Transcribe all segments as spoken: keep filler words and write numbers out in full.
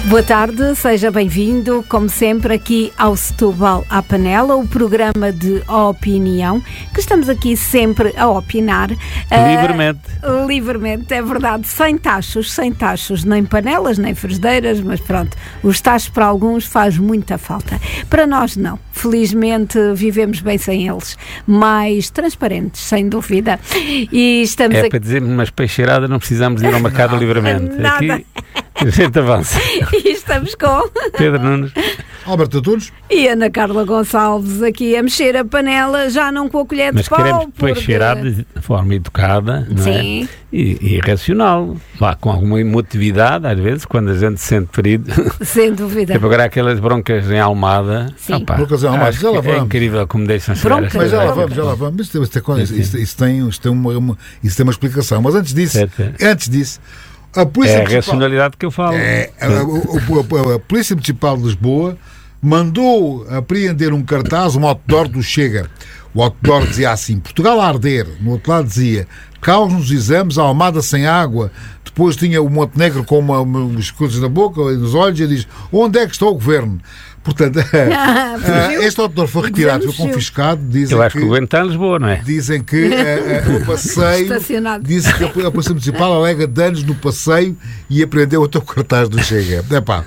Boa tarde, seja bem-vindo, como sempre, aqui ao Setúbal à Panela, o programa de opinião, que estamos aqui sempre a opinar. Livremente. Uh, livremente, é verdade, sem tachos, sem tachos, nem panelas, nem frigideiras, mas pronto, os tachos para alguns faz muita falta. Para nós não, felizmente vivemos bem sem eles, mais transparentes, sem dúvida. E estamos é aqui... para dizer-me, mas peixeirada não precisamos ir ao mercado livremente. Nada. Aqui a gente avança. E estamos com Pedro Nunes, Alberto Antunes e Ana Carla Gonçalves aqui a mexer a panela, já não com a colher de mas pau. queremos porque... peixeirada de forma educada, não é? Sim. E, e racional, lá com alguma emotividade, às vezes, quando a gente se sente ferido. Sem dúvida. Tipo agora aquelas broncas em Almada. Sim. Opa, Broncas em Almada, acho já lá que é vamos. incrível como deixam chegar Broncas, estas Mas já lá coisas. vamos, já lá vamos. Isso, isso, isso, isso, isso tem, isso, tem uma, uma, isso tem uma explicação. Mas antes disso, Certo. antes disso, a Polícia É a Municipal, racionalidade que eu falo. é, a, a, a, a Polícia Municipal de Lisboa mandou apreender um cartaz, um outdoor do Chega. O outdoor dizia assim: Portugal a arder. No outro lado dizia: caos nos exames, a Almada sem água. Depois tinha o Montenegro com uma, umas coisas na boca e nos olhos e diz: onde é que está o governo? Portanto, Ah, fugiu. este outdoor foi retirado, foi Fugiu. confiscado. Dizem Eu acho que que, o governo está em Lisboa, não é? dizem que eh, eh, o passeio. Estacionado. Disse que a Polícia Municipal alega danos no passeio e apreendeu o teu cartaz do Chega. Epá.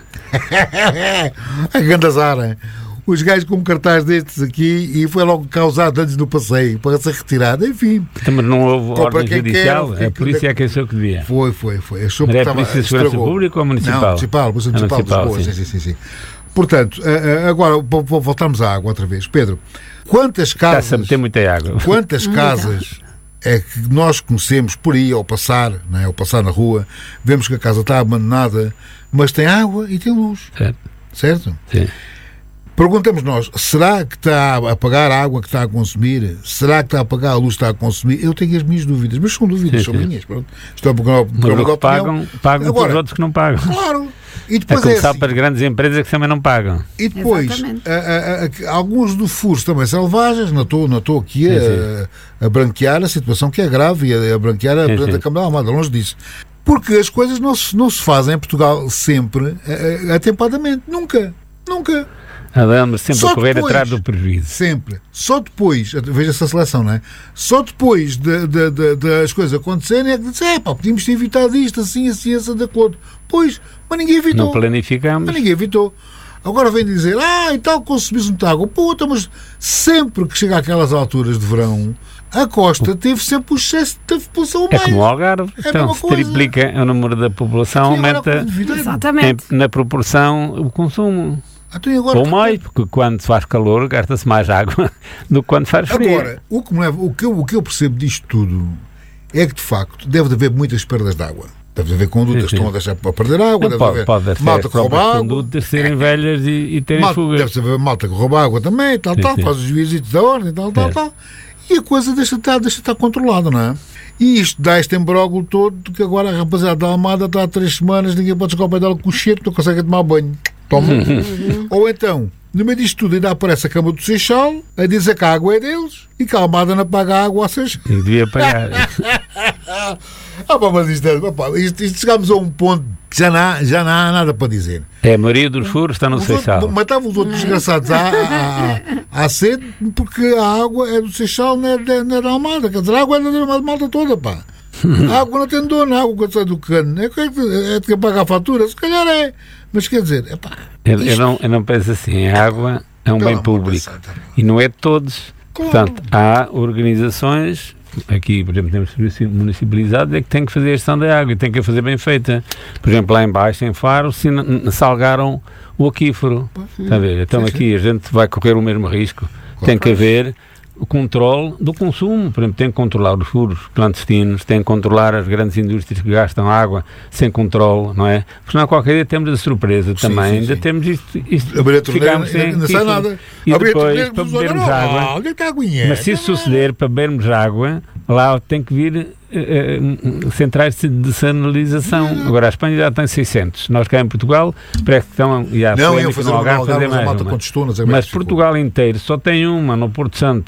A grande azar, hein? Os gajos com um cartaz destes aqui e foi logo causar danos no passeio para ser retirado. Enfim, Mas não houve Compra ordem quem judicial. quer, a polícia é que achou que devia. foi, foi, foi. Achou Mas que é a estava, Polícia de Segurança estragou. Pública ou municipal? Não, municipal, Polícia A Municipal de municipal, Lisboa. sim. Sim, sim, sim, sim. Portanto, eh, eh, agora vo- vo- voltamos à água outra vez. Pedro, quantas Está-se a casas, meter muita água. quantas casas é que nós conhecemos por aí ao passar, não é? Ao passar na rua, vemos que a casa está abandonada, mas tem água e tem luz, Certo? certo? Sim. Perguntamos nós, será que está a pagar a água que está a consumir? Será que está a pagar a luz que está a consumir? Eu tenho as minhas dúvidas, mas são dúvidas, Sim, são sim. minhas. Pronto. Estou a pegar Mas os que pagam, pagam Agora, pelos outros que não pagam. Claro. E A depois é começar assim. para as grandes empresas que também não pagam. E depois, Exatamente. a- a- a- alguns do furos também selvagens, não estou, não estou aqui Sim, a, a branquear a situação que é grave e a, a branquear a Sim, Presidente sim. da Câmara da Almada, longe disso. Porque as coisas não se, não se fazem em Portugal sempre a- a- atempadamente. Nunca. Nunca. Andamos sempre Só a correr depois. atrás do prejuízo. Sempre. Só depois, veja essa seleção, não é? Só depois de, de, de, de as coisas acontecerem é que diz, é pá, podíamos ter evitado isto, assim, assim, assim, de acordo. Pois, mas ninguém evitou. Não planificamos. Mas ninguém evitou. Agora vem dizer, ah, e tal, consumimos muita água. Puta, mas sempre que chega àquelas alturas de verão, a costa teve sempre o excesso de população a É mais. como o Algarve. É a Então, mesma se coisa. triplica o número da população, E agora aumenta com o vidreiro? Exatamente. em- na proporção o consumo. Então, e agora, Ou mais, porque quando se faz calor gasta-se mais água do que quando faz frio. Agora, o que, me leva, o, que eu, o que eu percebo disto tudo é que, de facto, deve haver muitas perdas de água. Deve haver condutas Sim, que sim. estão a deixar para perder água, Não, deve pode, haver pode ser malta as que rouba próprias água. condutas serem velhas e, e terem Malta, fugas. deve haver malta que rouba água também, tal, Sim, tal, sim. faz os juízes da ordem, tal, tal, É. tal. E a coisa deixa de estar, deixa de estar controlada, não é? E isto dá este embróglio todo que agora a rapaziada da Almada está há três semanas, ninguém pode chegar ao pé dela com o cheiro, não consegue tomar banho. Toma. Ou então, no meio disto tudo, ainda aparece a Câmara do Seixal a dizer que a água é deles e que a Almada não paga a água a Seixal. E devia pagar. Ah, pá, mas isto, é, pá, isto, isto chegámos a um ponto que já não, há, já não há nada para dizer. É, a maioria dos furos está no Os outros- Seixal. Matavam os outros desgraçados à, à, à, à sede porque a água é do Seixal, não é, da- não é da Almada. Quer dizer, a água é da Malta toda, pá. A água não tem dono, a água quando sai do cano. É, que- é de quem paga a fatura, se calhar é. Mas quer dizer, é pá. Eu, eu não, eu não penso assim. A água é um Pelo bem amor público. de Deus, E não é de todos. Claro. Portanto, há organizações, aqui, por exemplo, temos serviços municipalizados, é que têm que fazer a gestão da água e têm que a fazer bem feita. Por exemplo, lá em baixo, em Faro, sin- salgaram o aquífero. Está a ver? Então Sim, aqui a gente vai correr o mesmo risco. Tem que haver o controle do consumo. Por exemplo, tem que controlar os furos clandestinos, tem que controlar as grandes indústrias que gastam água sem controle, não é? Porque senão qualquer dia temos a surpresa Sim, também. sim, Ainda sim. temos isto. isto Abrir a torneira, ficamos sem não sai aquífero. nada. E Abrir a depois, torneira, para vamos olhar, bebermos água, ah, onde é que a aguinha? mas se isso suceder, para bebermos água, lá tem que vir eh, eh, centrais de desanalização. Agora, a Espanha já tem seiscentos. Nós cá em Portugal, parece que estão e há Não, iam polémica fazer no uma Algarve fazer Algarve, mas a mais malta uma. contestou, não sei como é Mas que ficou. Portugal inteiro só tem uma no Porto Santo,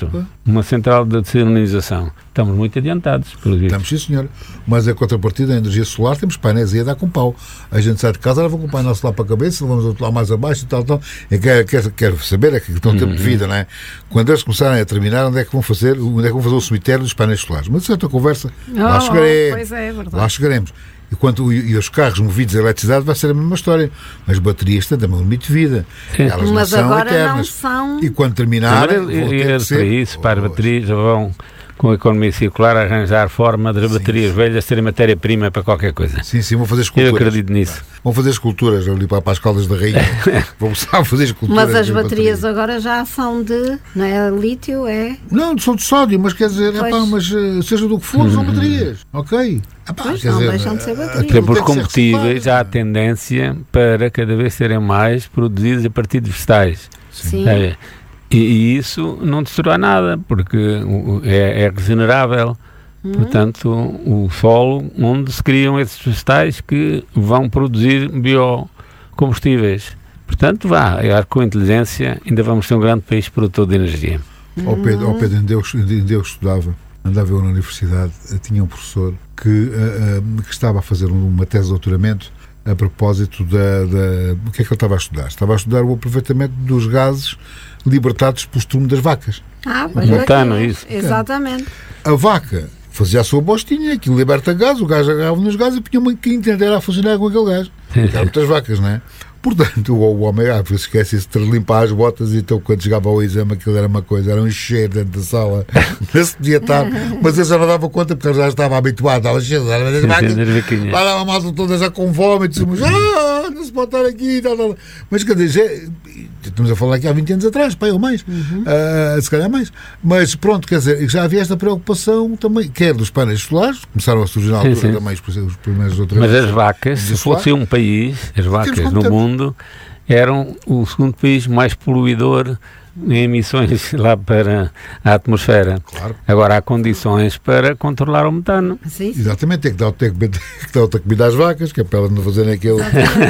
uma central de desalinização. Estamos muito adiantados, pelo visto. Estamos, sim, senhor. Mas a contrapartida, a energia solar, temos painéis aí a dar com pau. A gente sai de casa, leva com o painel solar para a cabeça, levamos lá mais abaixo e tal, tal. E quero, quero, quero saber, é que estão tempo de vida, não é? Quando eles começarem a terminar, onde é que vão fazer, onde é que vão fazer o cemitério dos painéis solares? Mas isso é outra conversa. Oh, lá chegaremos. Pois é, é verdade. Lá chegaremos. E, quanto, e, e os carros movidos a eletricidade vai ser a mesma história. As baterias têm também um limite de vida. Elas Mas não são agora eternas. não são... E quando terminarem, Mas vão ter ele, que ser... para isso, para as Oh, baterias, vão, com a economia circular, arranjar forma das baterias velhas serem matéria-prima para qualquer coisa. Sim, sim, vão fazer Eu esculturas. acredito nisso. Vão fazer esculturas ali para, para as Caldas da Rainha. Vão começar a fazer esculturas. Mas as de baterias bateria. agora já são de... Não é lítio, é... Não, são de sódio, mas quer dizer, Pois. epá, mas uh, seja do que for, são baterias. Ok? Epá, Pois, quer não dizer, deixam de ser uh, baterias. aquilo Por tem que ser combustíveis, reciclado. há a tendência para cada vez serem mais produzidos a partir de vegetais. Sim. É, e, e isso não destrói nada, porque o- é, é regenerável. Portanto, o solo onde se criam esses vegetais que vão produzir biocombustíveis. Portanto, vá, eu acho que com inteligência ainda vamos ser um grande país produtor de energia. Ao Pedro, ao Pedro onde, eu, onde eu estudava, andava eu na universidade, tinha um professor que, uh, uh, que estava a fazer uma tese de doutoramento a propósito da, da... O que é que ele estava a estudar? Estava a estudar o aproveitamento dos gases libertados pelo estrume das vacas. Ah, pois Metano, é. isso. Exatamente. A vaca fazia a sua bostinha, aquilo liberta gás, o gás agarrava nos gases e punha uma quinta inteira a funcionar com aquele gás. Eram muitas vacas, não é? Portanto, o, o homem, ah, esquece-se de limpar as botas, e então quando chegava ao exame aquilo era uma coisa, era um cheiro dentro da sala, não se podia estar, mas eu já não dava conta porque eu já estava habituado, estava cheio, das vacas, lá dava a malta toda já com vómitos, ah, não se pode estar aqui, tal, tal. Mas quer dizer, já, estamos a falar aqui há vinte anos atrás, pai, ou mais, uhum. uh, se calhar mais, mas pronto, quer dizer, já havia esta preocupação também, quer dos painéis solares, começaram a surgir na altura sim, sim. também os, os primeiros outros. Mas as vacas, se fosse um país, as vacas no temos. mundo eram o segundo país mais poluidor em emissões lá para a atmosfera. Claro. Agora há condições para controlar o metano. Sim, sim. Exatamente, tem que dar outra comida às vacas, que é para elas não fazerem aquele.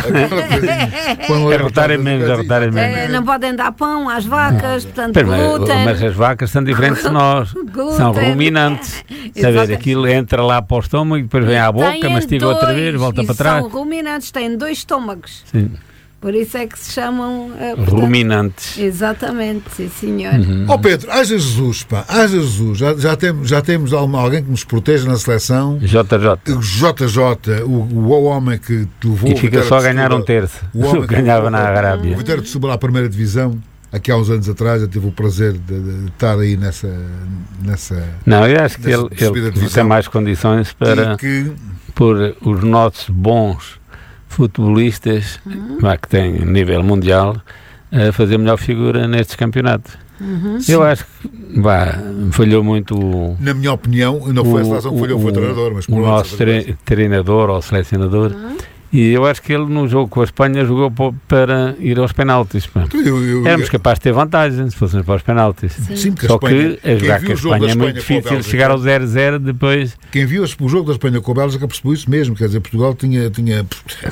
Arrotarem menos, arrotarem menos. É, não podem dar pão às vacas, portanto, Mas, mas, glúten. mas as vacas são diferentes de nós, Glúten. são ruminantes. Saber, Exato. aquilo entra lá para o estômago e depois vem à boca, Têm mastiga outra vez, dois, volta e para trás. São ruminantes, têm dois estômagos. Sim. Por isso é que se chamam. eh, portanto, Ruminantes. Exatamente, sim, senhor. Ó Pedro, haja Jesus, pá, haja Jesus, já, já, temos, já temos alguém que nos proteja na seleção. J J. J J, o, o homem que te levou E fica só a ganhar um terço. terço. O homem que- Ganhava na O Arábia. Vitória de Setúbal à primeira divisão, aqui há uns anos atrás, eu tive o prazer de, de estar aí nessa. nessa Não, eu acho que Dessa ele, subida de ele divisão. tem mais condições para e que pôr os nossos bons futebolistas, lá que tem nível mundial, a fazer melhor figura nestes campeonatos. Eu acho que vá, falhou muito o, na minha opinião, não foi a seleção que falhou, foi o treinador, mas o pronto, nosso tre- treinador ou selecionador. E eu acho que ele no jogo com a Espanha jogou po- para ir aos penaltis. pá. Eu- eu- Éramos capazes de ter vantagem se fôssemos para os penaltis. Sim, porque a Só Espanha- que a quem jogar viu com a o jogo da Espanha é muito Espanha com a difícil Bélgica- chegar ao zero zero depois. Quem viu o jogo da Espanha com a Bélgica percebeu isso mesmo, quer dizer, Portugal tinha, tinha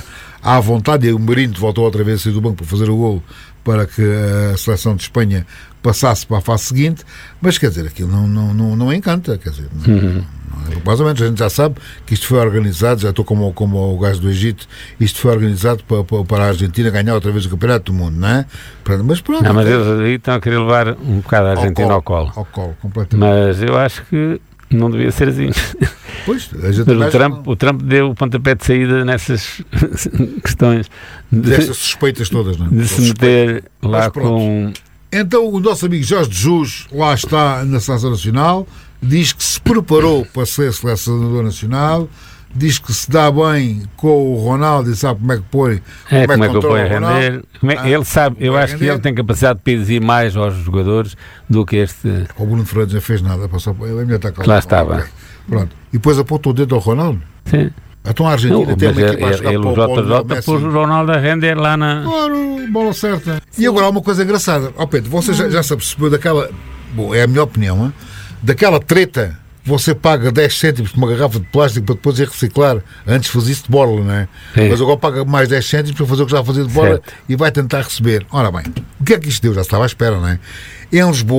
à vontade, e o Marinho voltou outra vez a sair do banco para fazer o golo para que a seleção de Espanha passasse para a fase seguinte, mas quer dizer, aquilo não, não, não, não encanta, quer dizer, não, Uhum. não é, mais ou menos a gente já sabe que isto foi organizado, já estou como, como o gajo do Egito, isto foi organizado para, para, para a Argentina ganhar outra vez o campeonato do mundo, não é? Pronto, mas pronto. Não, mas ok. eles aí estão a querer levar um bocado a Argentina ao colo. Ao colo, completamente. Mas eu acho que não devia ser assim. Pois, a gente Mas o mexe Trump, o Trump deu o pontapé de saída nessas questões de, destas suspeitas todas, não é? de se meter lá Mas pronto. com. Então o nosso amigo Jorge Jus lá está na Seleção Nacional, diz que se preparou para ser selecionador nacional, diz que se dá bem com o Ronaldo e sabe como é que põe, É, como é que eu controla ponho a o Ronaldo. render? Como é- Ah, ele sabe, eu vai acho que render. ele tem capacidade de pedir mais aos jogadores do que este. O Bruno Fernandes não fez nada, passou, ele é melhor estar calado. Lá estava. Pronto. E depois apontou o dedo ao Ronaldo. Sim. Então a Não, Argentina tem mas uma ele, equipa a jogar ele, para o o para o J J Messi. pôs o Ronaldo a render lá na. Claro, bola certa. E agora há uma coisa engraçada. Ó Pedro, você já, já se apercebeu daquela. Bom, é a minha opinião, hein? Daquela treta. Você paga dez cêntimos por uma garrafa de plástico para depois ir reciclar. Antes fazia isso de borla, não é? Sim. Mas agora paga mais dez cêntimos para fazer o que já fazia de borla Certo. e vai tentar receber. Ora bem, o que é que isto deu? Já estava à espera, não é? Em Lisboa,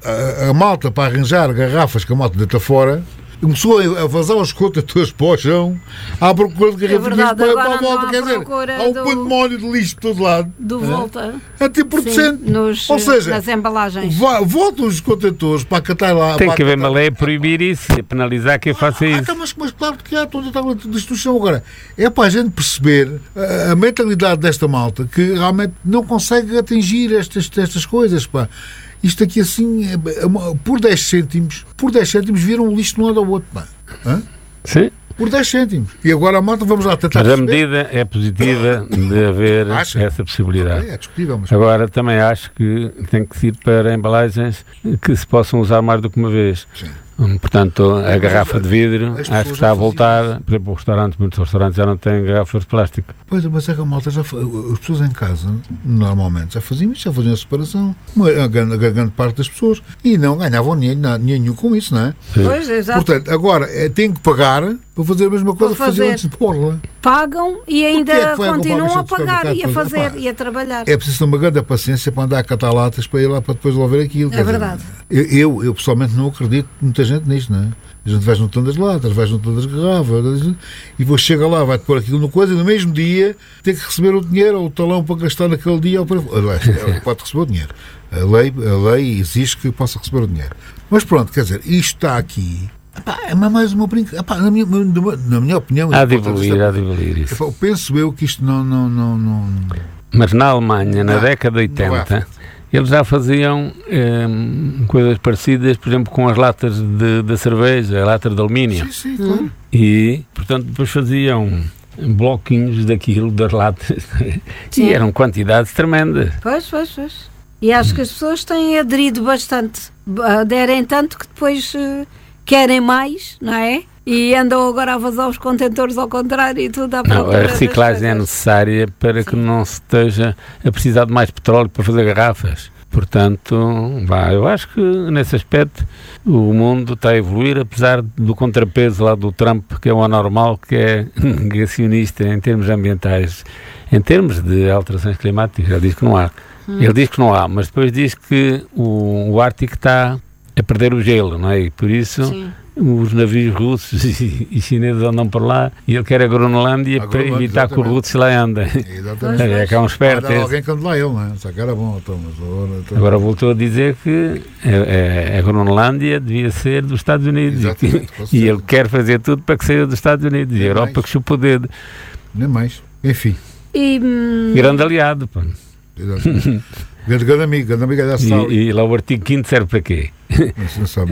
a, a malta para arranjar garrafas que a malta deita fora começou a vazar os contentores para o chão à procura de garrafinhas é para, para a volta. Quer dizer, há um do, pandemónio de lixo de todo lado. Do é? volta. É tipo por cento. Ou seja, nas embalagens. Voltam os contentores para catar lá. Tem que haver uma lei a proibir isso, a penalizar quem faça ah, isso. Ah, mas, mas claro que há toda a destruição. Agora, é para a gente perceber a, a mentalidade desta malta que realmente não consegue atingir estas, estas coisas, pá. Isto aqui assim, por dez cêntimos, por dez cêntimos viram o lixo de um lado ao outro, pá. Hã? Sim. Por dez cêntimos. E agora a malta, vamos lá tentar. Mas a medida é positiva de haver Acha? essa possibilidade. Okay, é discutível, mas... Agora também acho que tem que ir para embalagens que se possam usar mais do que uma vez. Sim. Portanto, a garrafa de vidro acho que está a voltar. Por exemplo, os restaurantes, muitos restaurantes já não têm garrafas de plástico. Pois, mas é que a malta já, as pessoas em casa normalmente já faziam isso, já faziam a separação, a grande, a grande parte das pessoas, e não ganhavam dinheiro nenhum com isso, não é? Pois, exato. Portanto, agora é, tem que pagar para fazer a mesma coisa que faziam antes de pôr. Pagam e ainda é que continuam a pagar e a fazer e a trabalhar. É preciso ter uma grande paciência para andar a catar latas para ir lá para depois devolver aquilo. É verdade. Dizer, eu, eu pessoalmente não acredito muita gente nisto, não é? A gente vai juntando as latas, vai juntando as garrafas e depois chega lá, vai-te pôr aquilo no coisa e no mesmo dia tem que receber o dinheiro ou o talão para gastar naquele dia ou para... pode receber o dinheiro. A lei, a lei exige que possa receber o dinheiro. Mas pronto, quer dizer, isto está aqui. Epá, é mais uma brincadeira. Na minha, na minha opinião... Há de evoluir, há de evoluir isso. Epá, penso eu que isto não... não, não, não... Mas na Alemanha, na não, década de oitenta... Eles já faziam eh, coisas parecidas, por exemplo, com as latas de, de cerveja, latas de alumínio. Sim, sim, claro. E, portanto, depois faziam bloquinhos daquilo, das latas. Sim. E eram quantidades tremendas. Pois, pois, pois. E acho que as pessoas têm aderido bastante. Aderem tanto que depois uh, querem mais, não é? E andam agora a vazar os contentores ao contrário e tudo à procura. Não, a reciclagem é necessária para Sim. que não se esteja a precisar de mais petróleo para fazer garrafas. Portanto, vá, eu acho que nesse aspecto o mundo está a evoluir, apesar do contrapeso lá do Trump, que é o anormal, que é negacionista em termos ambientais, em termos de alterações climáticas. Ele diz que não há. Hum. Ele diz que não há, mas depois diz que o, o Ártico está a perder o gelo, não é? E por isso... Sim. Os navios russos e, e chineses andam por lá e ele quer a Groenlândia a para evitar exatamente. que os russos lá andem. Exatamente. É que há um esperto. Há alguém que ande lá ele, não é? Só que era bom. Então, mas agora, então... agora voltou a dizer que a, a, a Groenlândia devia ser dos Estados Unidos e, e ele quer fazer tudo para que seja dos Estados Unidos. Nem e a Europa mais. que chupa o dedo. Nem mais. Enfim. E, hum... Grande aliado. Pô. Exatamente. Grande, grande amigo, grande amigo da sala. E, e lá o artigo quinto serve para quê? Não sabe,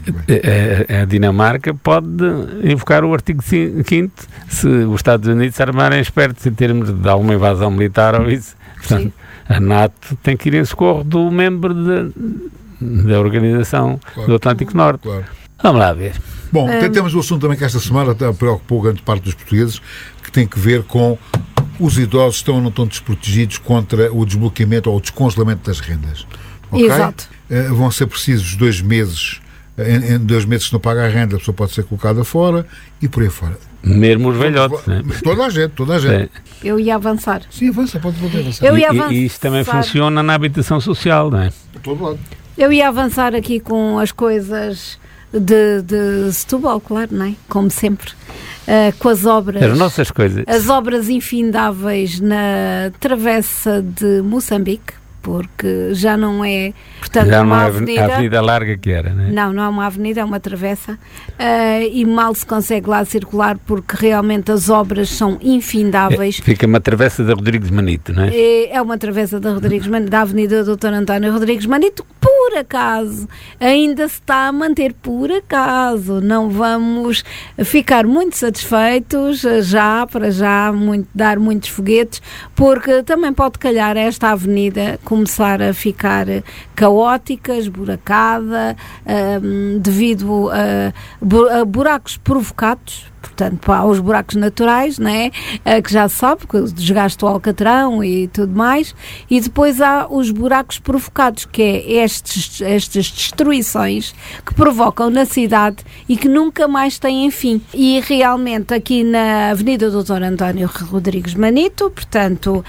a, a Dinamarca pode invocar o artigo quinto se os Estados Unidos se armarem espertos em termos de alguma invasão militar ou isso. Portanto, a NATO tem que ir em socorro do membro de, da organização claro, do Atlântico Norte. Claro. Vamos lá ver. Bom, um... temos o assunto também que esta semana preocupou grande parte dos portugueses, que tem que ver com os idosos estão ou não estão desprotegidos contra o desbloqueamento ou o descongelamento das rendas. Okay? Exato. Uh, vão ser precisos dois meses, em, em dois meses que não paga a renda, a pessoa pode ser colocada fora e por aí fora. Mesmo os velhotes, né? Toda a gente, toda a gente. Sim. Eu ia avançar. Sim, avança, pode, pode avançar. Eu ia avançar. E, e isso também funciona na habitação social, não é? Por todo lado. Eu ia avançar aqui com as coisas de, de Setúbal, claro, não é? Como sempre. Uh, com as obras, as nossas coisas, as obras infindáveis na travessa de Moçambique, porque já não é, portanto, já uma não é avenida, a avenida larga que era, não é? Não, não é uma avenida, é uma travessa, uh, e mal se consegue lá circular porque realmente as obras são infindáveis. É, fica uma travessa da Rodrigues Manito, não é? É, é uma travessa da Rodrigues Manito, da avenida doutor António Rodrigues Manito, por acaso, ainda se está a manter por acaso, não vamos ficar muito satisfeitos já, para já, muito, dar muitos foguetes, porque também pode calhar esta avenida começar a ficar caótica, esburacada, um, devido a, a buracos provocados portanto, há os buracos naturais, não é? Uh, que já se sabe, que desgaste o alcatrão e tudo mais, e depois há os buracos provocados, que é estes, estas destruições que provocam na cidade e que nunca mais têm fim. E realmente aqui na Avenida doutor António Rodrigues Manito, portanto,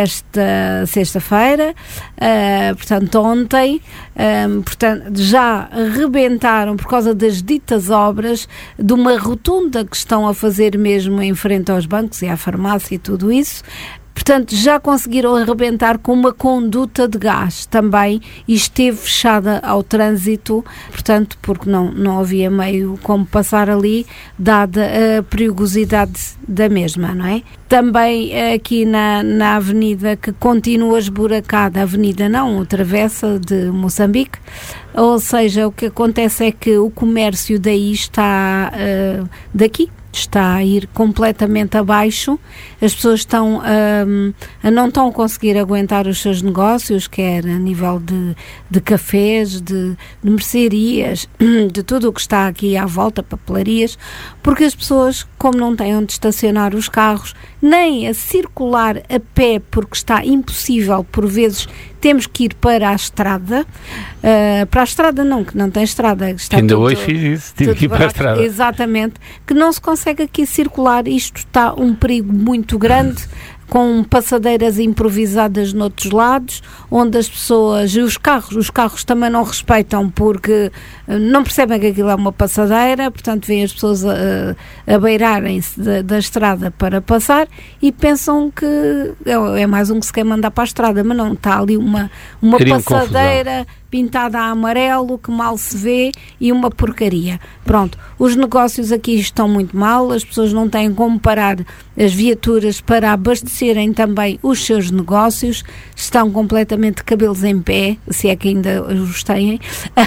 esta sexta-feira, uh, portanto, ontem, um, portanto, já rebentaram por causa das ditas obras de uma rotunda que estão a fazer mesmo em frente aos bancos e à farmácia e tudo isso. Portanto, já conseguiram arrebentar com uma conduta de gás também e esteve fechada ao trânsito, portanto, porque não, não havia meio como passar ali, dada a perigosidade da mesma, não é? Também aqui na, na avenida que continua esburacada, a avenida não, o Travessa de Moçambique, ou seja, o que acontece é que o comércio daí está uh, daqui, está a ir completamente abaixo, as pessoas estão um, a não estão a conseguir aguentar os seus negócios, quer a nível de, de cafés, de, de mercearias, de tudo o que está aqui à volta, papelarias, porque as pessoas, como não têm onde estacionar os carros, nem a circular a pé, porque está impossível, por vezes temos que ir para a estrada, uh, para a estrada não, que não tem estrada. Está Ainda tudo, hoje fiz isso, tive que ir para a estrada. Exatamente, que não se consegue aqui circular, isto está um perigo muito grande, com passadeiras improvisadas noutros lados, onde as pessoas e os carros, os carros também não respeitam porque não percebem que aquilo é uma passadeira, portanto vêm as pessoas a, a beirarem-se da, da estrada para passar e pensam que é, é mais um que se quer mandar para a estrada, mas não, está ali uma, uma passadeira pintada a amarelo, que mal se vê, e uma porcaria. Pronto, os negócios aqui estão muito mal, as pessoas não têm como parar as viaturas para abastecerem também os seus negócios, estão completamente de cabelos em pé, se é que ainda os têm,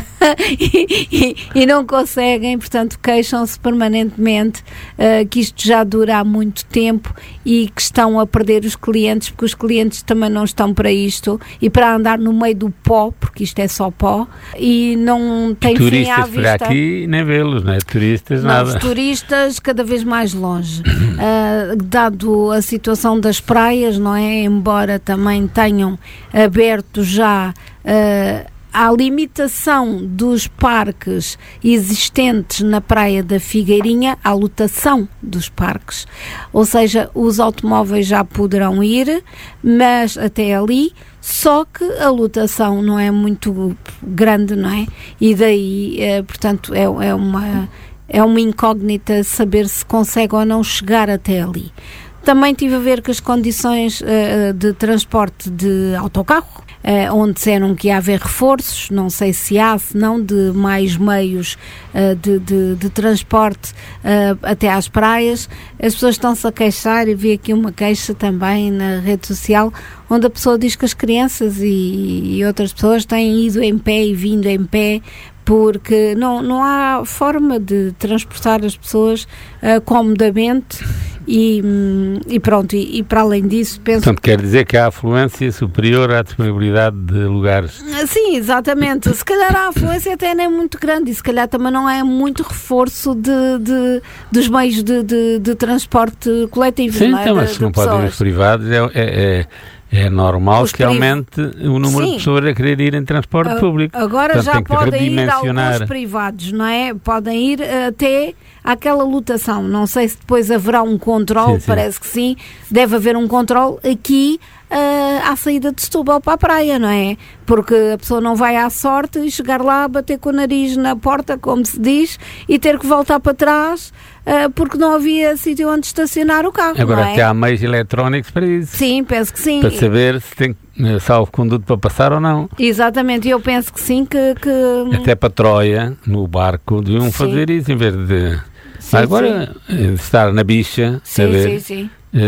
e, e, e não conseguem, portanto queixam-se permanentemente uh, que isto já dura há muito tempo e que estão a perder os clientes, porque os clientes também não estão para isto e para andar no meio do pó, porque isto é só pó, e não tem fim à vista. Turistas para aqui nem vê-los, não é? Turistas não, nada. Os turistas cada vez mais longe. Uh, dado a situação das praias, não é? Embora também tenham aberto já uh, a limitação dos parques existentes na Praia da Figueirinha, a lotação dos parques, ou seja, os automóveis já poderão ir, mas até ali, só que a lotação não é muito grande, não é? E daí, eh, portanto, é, é, uma, é uma incógnita saber se consegue ou não chegar até ali. Também tive a ver com as condições uh, de transporte de autocarro, uh, onde disseram que ia haver reforços, não sei se há, se não, de mais meios uh, de, de, de transporte uh, até às praias. As pessoas estão-se a queixar, e vi aqui uma queixa também na rede social, onde a pessoa diz que as crianças e, e outras pessoas têm ido em pé e vindo em pé, porque não, não há forma de transportar as pessoas uh, comodamente e, e pronto, e, e para além disso penso... Portanto, quer dizer que há afluência superior à disponibilidade de lugares. Sim, exatamente. Se calhar a afluência até não é muito grande e se calhar também não é muito reforço de, de, dos meios de, de, de transporte coletivo. Sim, não é? então, mas de, se não podem os privados, é... é, é... É normal os que aumente o número Sim. de pessoas a querer ir em transporte a, público. Agora Portanto, já podem ir alguns privados, não é? Podem ir até àquela lotação. Não sei se depois haverá um controle, parece que sim. Deve haver um controle aqui uh, à saída de Setúbal para a praia, não é? Porque a pessoa não vai à sorte e chegar lá, bater com o nariz na porta, como se diz, e ter que voltar para trás uh, porque não havia sítio onde estacionar o carro. Agora não é? até há meios eletrónicos para isso. Sim, penso que sim. Para saber se tem salvo-conduto para passar ou não. Exatamente, eu penso que sim, que... que... Até para Troia, no barco, deviam sim. fazer isso em vez de... Sim, agora, sim. estar na bicha, sim, saber... Sim, sim.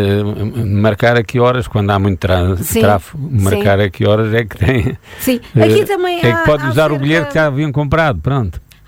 Uh, marcar a que horas, quando há muito tráfego, marcar sim. a que horas é que tem. Sim, aqui uh, também é há, que pode usar cerca... o bilhete que já haviam comprado, pronto. Há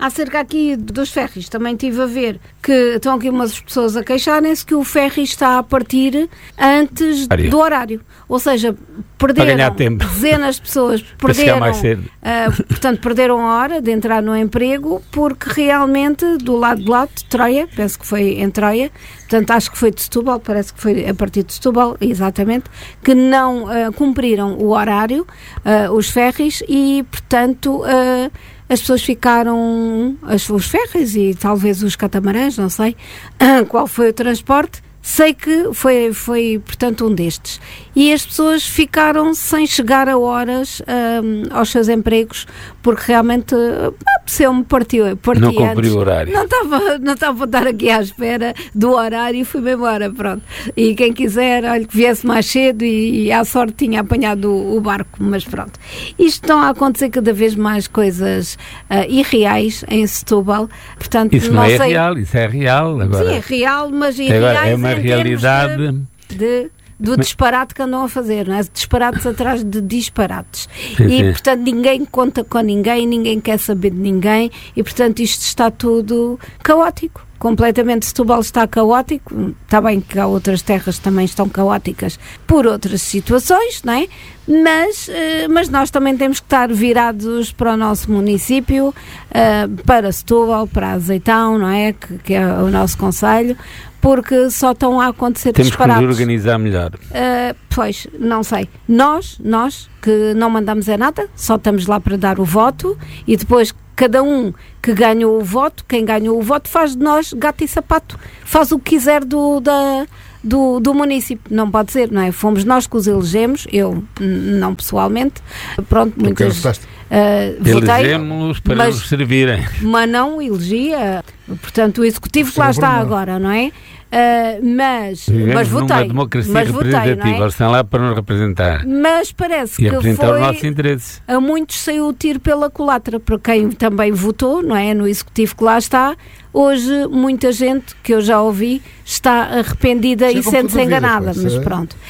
Acerca aqui dos ferries, também tive a ver que estão aqui umas pessoas a queixarem-se que o ferry está a partir antes do horário. Ou seja, perderam dezenas de pessoas, perderam, mais cedo. Uh, portanto, perderam a hora de entrar no emprego porque realmente do lado de lá, de Troia, penso que foi em Troia, portanto acho que foi de Setúbal, parece que foi a partir de Setúbal, exatamente, que não uh, cumpriram o horário, uh, os ferries, e portanto uh, as pessoas ficaram, as, os ferries e talvez os catamarãs, não sei uh, qual foi o transporte. Sei que foi, foi, portanto, um destes. E as pessoas ficaram sem chegar a horas um, aos seus empregos, porque realmente apeteceu-me partir, partir não cumpriu o horário. Não estava, não estava a estar aqui à espera do horário e fui-me embora, pronto. E quem quiser, olha, que viesse mais cedo e, e à sorte tinha apanhado o, o barco, mas pronto. Isto estão a acontecer cada vez mais coisas uh, irreais em Setúbal, portanto, isso não, não é sei... real, isso é real. Agora, sim, é real, mas irreais agora é uma realidade de, de, do disparate que andam a fazer, não é? Disparates atrás de disparates. Sim, e sim. portanto ninguém conta com ninguém, ninguém quer saber de ninguém e portanto isto está tudo caótico. Completamente, Setúbal está caótico. Está bem que há outras terras que também estão caóticas por outras situações, não é? Mas, mas nós também temos que estar virados para o nosso município, para Setúbal, para Azeitão, não é? Que, que é o nosso concelho, porque só estão a acontecer temos disparates. Temos que nos organizar melhor. Uh, pois, não sei. Nós, nós, que não mandamos é nada, só estamos lá para dar o voto e depois cada um que ganhou o voto, quem ganhou o voto faz de nós gato e sapato. Faz o que quiser do, da, do, do município. Não pode ser, não é? Fomos nós que os elegemos, eu não pessoalmente. Pronto, tu muitas... votaste? Uh, Elegemos para mas, nos servirem. Mas não elegia, portanto, o executivo que lá está agora, não é? Uh, mas, mas votei. Numa democracia mas representativa, votei, não é? eles estão lá para nos representar. Mas parece e que representar foi, os nossos interesses. A muitos saiu o tiro pela culatra, para quem também votou, não é? No executivo que lá está. Hoje, muita gente que eu já ouvi está arrependida Chega e sente-se enganada, vida, mas é. pronto, uh,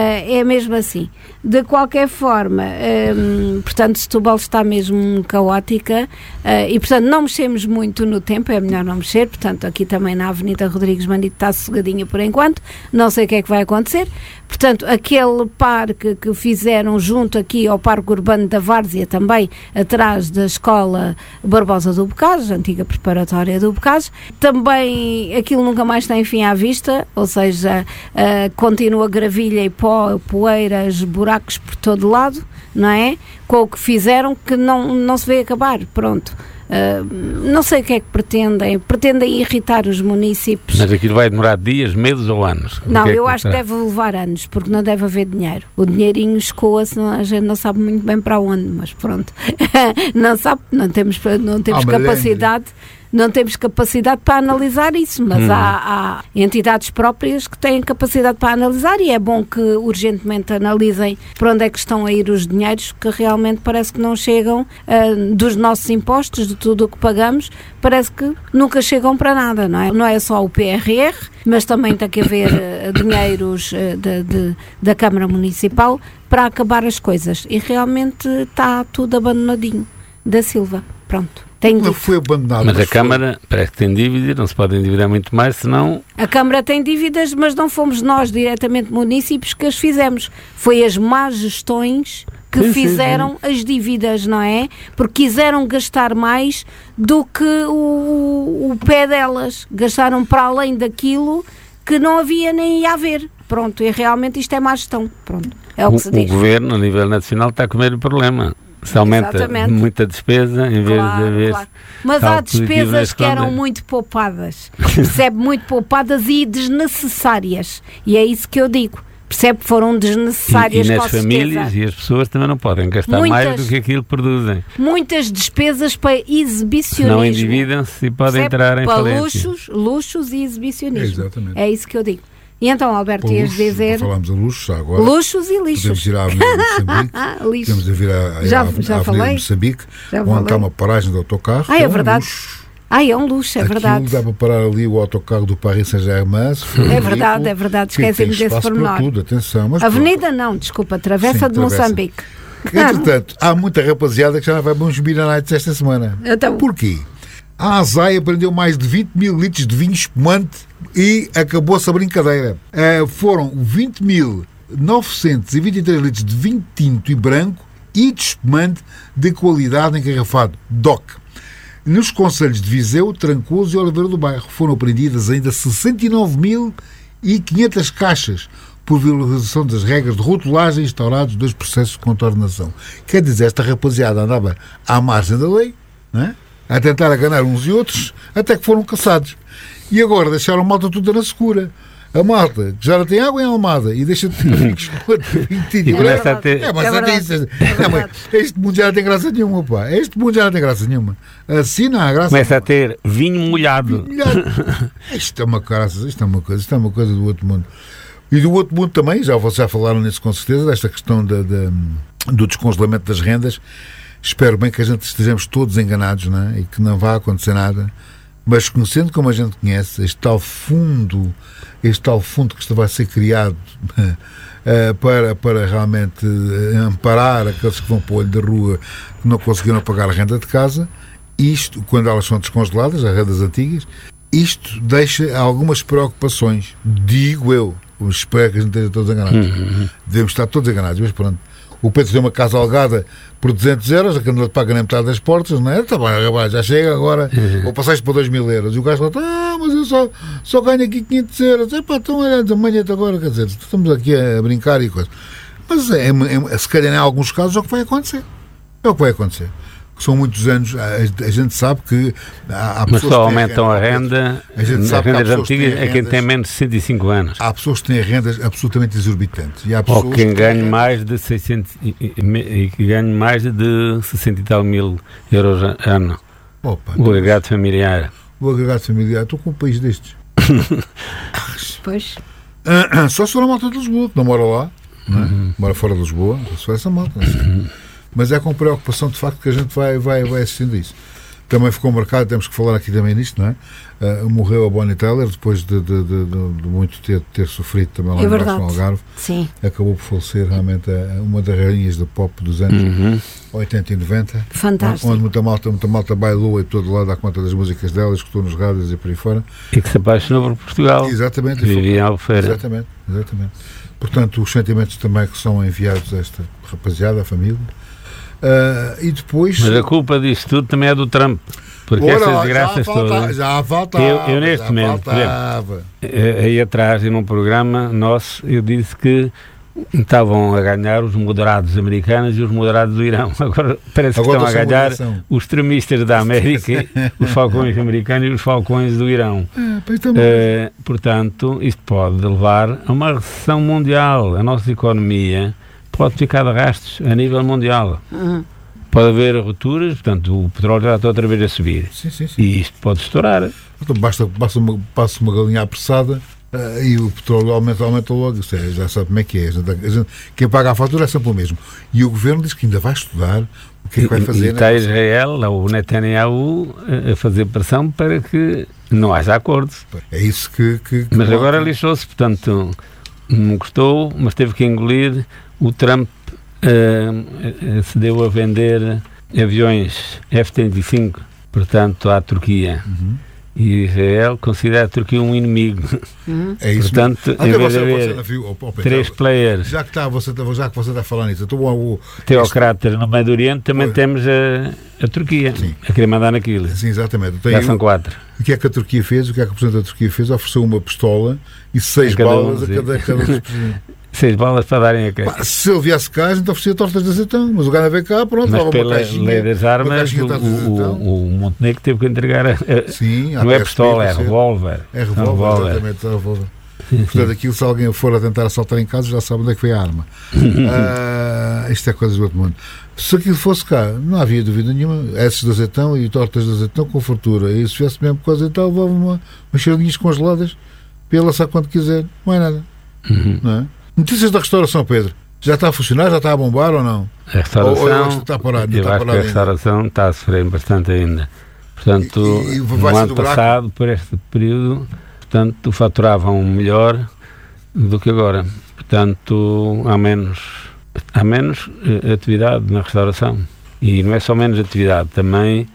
é mesmo assim. De qualquer forma, um, portanto, Setúbal está mesmo caótica uh, e, portanto, não mexemos muito no tempo, é melhor não mexer, portanto, aqui também na Avenida Rodrigues Mandito está sossegadinha por enquanto, não sei o que é que vai acontecer. Portanto, aquele parque que fizeram junto aqui ao Parque Urbano da Várzea, também atrás da Escola Barbosa do Bocage, antiga preparatória do Bocage, também aquilo nunca mais tem fim à vista, ou seja, uh, continua gravilha e pó, poeiras, buracos por todo lado, não é? Com o que fizeram que não, não se vê acabar, pronto. Uh, não sei o que é que pretendem, pretendem irritar os municípios. Mas aquilo vai demorar dias, meses ou anos? Não, que é eu que acho que deve levar anos, porque não deve haver dinheiro. O dinheirinho escoa-se, a gente não sabe muito bem para onde, mas pronto, não sabe, não temos, não temos ah, capacidade. Não temos capacidade para analisar isso, mas hum. há, há entidades próprias que têm capacidade para analisar e é bom que urgentemente analisem para onde é que estão a ir os dinheiros, que realmente parece que não chegam uh, dos nossos impostos, de tudo o que pagamos, parece que nunca chegam para nada, não é? Não é só o P R R, mas também tem que haver uh, dinheiros uh, de, de, da Câmara Municipal para acabar as coisas e realmente está tudo abandonadinho da Silva, pronto. Não foi abandonado. Mas a foi. Câmara parece que tem dívidas, não se pode endividar muito mais, senão... A Câmara tem dívidas, mas não fomos nós, diretamente municípios, que as fizemos. Foi as más gestões que sim, fizeram sim, sim. as dívidas, não é? Porque quiseram gastar mais do que o, o pé delas. Gastaram para além daquilo que não havia nem ia haver. Pronto, e realmente isto é má gestão. Pronto, é o que o, se diz. O Governo, a nível nacional, está a comer o problema. Se aumenta Exatamente. muita despesa em vez claro, de haver. Claro. Mas há despesas que eram muito poupadas, percebe? Muito poupadas e desnecessárias. E é isso que eu digo. Percebe? Foram desnecessárias. E, e nas famílias e as pessoas também não podem gastar muitas, mais do que aquilo que produzem. Muitas despesas para exibicionismo. Não endividam-se e podem percebe? entrar em para falência. luxos, luxos e exibicionismo. Exatamente. É isso que eu digo. E então, Alberto, Por ias luxos, dizer... Falámos a luxos agora. Luxos e lixos. Podemos ir à Avenida de Moçambique. Podemos ir à, já, à, já à Avenida falei. de Moçambique, já onde está uma paragem de autocarro. Ah, é, é um verdade. Luxo. Ah, é um luxo, é Aquilo verdade. dá para parar ali o autocarro do Paris Saint-Germain. É verdade, é verdade. Esqueci-me desse pormenor. Tudo, atenção. Mas Avenida pronto. não, desculpa, Travessa Sim, de travessa. Moçambique. Entretanto, há muita rapaziada que já não vai bons Beer Nights esta semana. Então. Porquê? A ASAI prendeu mais de vinte mil litros de vinho espumante e acabou-se a brincadeira. Uh, foram vinte mil novecentos e vinte e três litros de vinho tinto e branco e de espumante de qualidade engarrafado, D O C. Nos concelhos de Viseu, Trancoso e Oliveira do Bairro foram apreendidas ainda sessenta e nove mil e quinhentas caixas por violação das regras de rotulagem instaurados dos processos de contornação. Quer dizer, esta rapaziada andava à margem da lei, não é? A tentar enganar uns e outros, até que foram caçados. E agora deixaram a malta toda na segura. A malta que já não tem água em Almada e deixa de ter vinhos. É, mas até isso. É, mas este mundo já não tem graça nenhuma, pá. Este mundo já não tem graça nenhuma. Assim não há graça. Começa a ter vinho molhado. Vinho molhado. Isto é uma graça, isto é uma coisa, isto é uma coisa do outro mundo. E do outro mundo também, já vocês já falaram nisso com certeza, desta questão da, da, do descongelamento das rendas. Espero bem que a gente estejamos todos enganados, não é? E que não vá acontecer nada. Mas conhecendo como a gente conhece, este tal fundo, este tal fundo que vai ser criado uh, para, para realmente uh, amparar aqueles que vão para o olho da rua que não conseguiram pagar a renda de casa, isto, quando elas são descongeladas, as rendas antigas, isto deixa algumas preocupações, digo eu, espero que a gente esteja todos enganados. Uhum. Devemos estar todos enganados, mas pronto. O Pedro tem uma casa alugada por duzentos euros, a que não paga nem metade das portas, não é? Tá bem, já chega agora, uhum. Ou passaste para dois mil euros. E o gajo fala, ah, mas eu só, só ganho aqui quinhentos euros. Epá, então olha, amanhã agora, quer dizer, estamos aqui a brincar e coisa. Mas é, é, se calhar em alguns casos é o que vai acontecer. É o que vai acontecer. São muitos anos, a, a gente sabe que há, há mas só aumentam a renda, a gente sabe as rendas antigas é quem tem menos de sessenta e cinco anos. Há pessoas que têm rendas absolutamente exorbitantes. E há ou quem ganha mais de seiscentos e que ganha mais de sessenta e tal mil euros ano. Opa, o agregado familiar. O agregado familiar, estou com um país destes. Pois. Só se for a malta de Lisboa, que não mora lá, não é? Uhum. Mora fora de Lisboa, só for essa malta, não sei. Mas é com preocupação, de facto, que a gente vai, vai, vai assistindo isso. Também ficou marcado, temos que falar aqui também nisto, não é? Uh, morreu a Bonnie Tyler, depois de, de, de, de, de muito ter, ter sofrido também lá é embaixo no Algarve. Sim. Acabou por falecer realmente a, uma das rainhas do pop dos anos uhum. oitenta e noventa. Fantástico. Onde muita malta, muita malta bailou e todo lado à conta das músicas dela, escutou nos rádios e por aí fora. E que se apaixonou por Portugal. Exatamente. Vivia em Albufeira. Exatamente, exatamente. Portanto, os sentimentos também que são enviados a esta rapaziada, a família. Uh, e depois... Mas a culpa disso tudo também é do Trump, porque Ora, essas desgraças todas já faltava, eu, eu neste já momento faltava. Exemplo, aí atrás num programa nosso eu disse que estavam a ganhar os moderados americanos e os moderados do Irão. Agora parece que Agora estão a ganhar os extremistas da América, os falcões americanos e os falcões do Irão. É, uh, portanto, isto pode levar a uma recessão mundial. A nossa economia pode ficar de rastros a nível mundial. Uhum. Pode haver rupturas, portanto, o petróleo já está outra vez a subir. Sim, sim, sim. E isto pode estourar. Então, basta, basta uma, passa uma galinha apressada uh, e o petróleo aumenta, aumenta logo. Isso é, já sabe como é que é. A gente, a gente, quem paga a fatura é sempre o mesmo. E o governo diz que ainda vai estudar o que é que vai fazer. E está Israel, o Netanyahu, a fazer pressão para que não haja acordos. É isso que... que, que mas coloca. Agora lixou-se, portanto, não gostou, mas teve que engolir. O Trump uh, se deu a vender aviões F trinta e cinco, portanto, à Turquia. Uhum. E Israel considera a Turquia um inimigo. Uhum. É isso. Portanto, em vez de haver viu, oh, oh, três já, players... Já que, está, você, já que você está a falar nisso... Então, o, o, teocratas no Médio Oriente, também Oi. temos a, a Turquia, Sim. a querer mandar naquilo. Sim, exatamente. Então, já são quatro. O que é que a Turquia fez? O que é que o Presidente da Turquia fez? Ofereceu uma pistola e seis balas um, a cada... cada seis balas para darem a queixa. Se ele viesse cá, a gente oferecia tortas de azeitão, mas o Gana veio cá, pronto, mas pela lei das armas, o, o, o Montenegro teve que entregar a, a, Sim, não é pistola, é revólver. É revólver, exatamente, é revólver. Portanto, aquilo, se alguém for a tentar assaltar em casa, já sabe onde é que foi a arma. uh, isto é coisa do outro mundo. Se aquilo fosse cá, não havia dúvida nenhuma, esses de azeitão e tortas de azeitão com fartura, e se tivesse mesmo coisa e tal, levava uma, umas cheirinhas congeladas, pela só quando quiser, não é nada. Uhum. Não é? Notícias da restauração, Pedro. Já está a funcionar? Já está a bombar ou não? A restauração, ou, ou está parado, eu está acho que a restauração ainda. Está a sofrer bastante ainda. Portanto, e, e no ano passado, por este período, portanto, faturavam melhor do que agora. Portanto, há menos, há menos atividade na restauração. E não é só menos atividade, também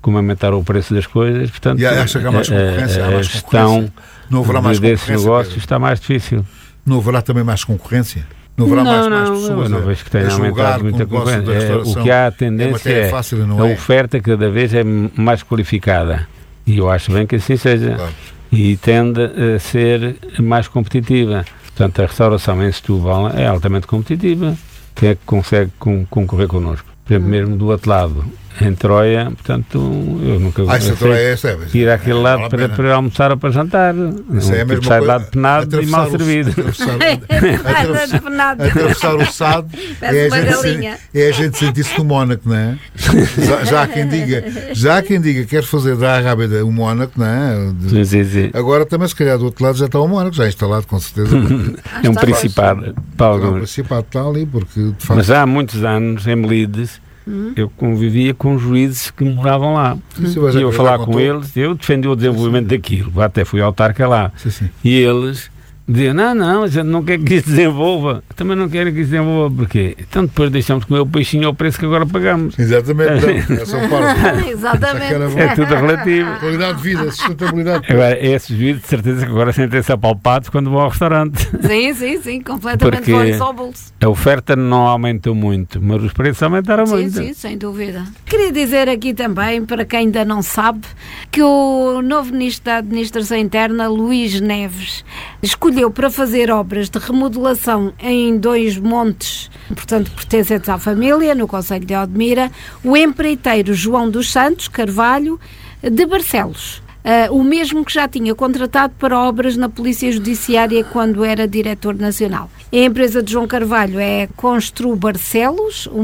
como aumentaram o preço das coisas, portanto, e acha que há mais concorrência, a, há mais a gestão concorrência. Não haverá mais desses concorrência, negócios Pedro? está mais difícil. Não haverá também mais concorrência? Não haverá não, mais, não, mais pessoas eu não a, vejo que tenha a julgar aumentado muita com o negócio da concorrência. É, restauração? o que há a É tendência matéria é fácil e não a é? oferta cada vez é mais qualificada. E eu acho bem que assim seja. Claro. E tende a ser mais competitiva. Portanto, a restauração em Setúbal é altamente competitiva. Quem é que consegue con- concorrer connosco? Por exemplo, mesmo do outro lado, em Troia, portanto, eu nunca Ah, essa Troia é essa, é, ir àquele é, lado vale a para, pena. para almoçar ou para jantar. Isso é a Um mesma tipo sai de coisa- lado penado e mal atravessar o- servido. atravessar- Nada atravessar- de nada. Atravessar o Sado Parece é uma a, gente, galinha. se- é a gente sentir-se no Mónaco, não é? Já, já há quem diga, já há quem diga quer fazer da Rábida o Mónaco, não é? De- Sim, sim, sim. Agora também, se calhar, do outro lado já está o Mónaco, já instalado, com certeza. É um está principado para O alguns. Principado está ali, porque de facto. Mas já há muitos anos, em Melides, eu convivia com juízes que moravam lá. Sim, E eu a falar já com contou. eles, eu defendi o desenvolvimento daquilo, até fui autarca lá. Sim, sim. E eles diziam, não, não, a gente não quer que isso desenvolva. Também não querem que isso desenvolva, porquê? Então depois deixamos de comer o peixinho ao preço que agora pagamos. Exatamente, não, essa parte. Exatamente. É tudo relativo. Qualidade de vida, sustentabilidade. Agora, esses juízes, de certeza que agora sentem-se apalpados quando vão ao restaurante. Sim, sim, sim, completamente Porque- fora ao bolso. A oferta não aumentou muito, mas os preços aumentaram Sim, muito. sim, sem dúvida. Queria dizer aqui também, para quem ainda não sabe, que o novo Ministro da Administração Interna, Luís Neves, escolheu para fazer obras de remodelação em dois montes, portanto, pertencentes à família, no concelho de Odmira, o empreiteiro João dos Santos Carvalho, de Barcelos. Uh, o mesmo que já tinha contratado para obras na Polícia Judiciária quando era diretor nacional. A empresa de João Carvalho é Constru Barcelos,